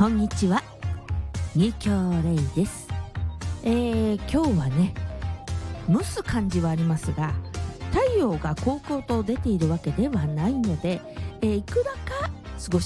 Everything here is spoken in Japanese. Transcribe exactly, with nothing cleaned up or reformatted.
こんにちは、二京レイです。えー、今日はね、蒸す感じはありますが、太陽がこうこうと出ているわけではないので、えーいくらか過ごし